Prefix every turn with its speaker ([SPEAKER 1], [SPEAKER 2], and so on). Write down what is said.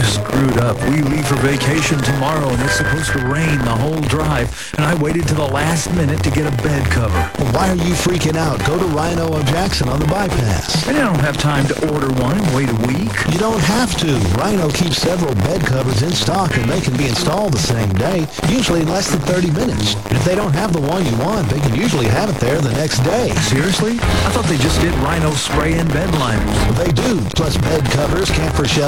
[SPEAKER 1] screwed up. We leave for vacation tomorrow, and it's supposed to rain the whole drive, and I waited to the last minute to get a bed cover.
[SPEAKER 2] Well, why are you freaking out? Go to Rhino of Jackson on the bypass.
[SPEAKER 1] And I don't have time to order one and wait a week.
[SPEAKER 2] You don't have to. Rhino keeps several bed covers in stock, and they can be installed the same day, usually in less than 30 minutes. And if they don't have the one you want, they can usually have it there the next day.
[SPEAKER 1] Seriously? I thought they just did Rhino spray and bed liners.
[SPEAKER 2] Well, they do, plus bed covers, camper shelters,